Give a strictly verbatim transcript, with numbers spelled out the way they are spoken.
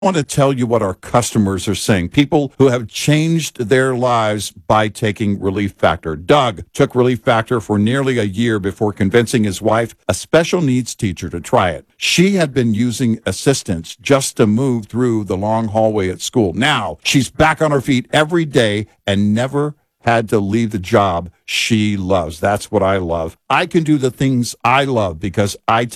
want to tell you what our customers are saying. People who have changed their lives by taking Relief Factor. Doug took Relief Factor for nearly a year before convincing his wife, a special needs teacher, to try it. She had been using assistance just to move through the long hallway at school. Now she's back on her feet every day and never had to leave the job she loves. That's what I love. I can do the things I love because I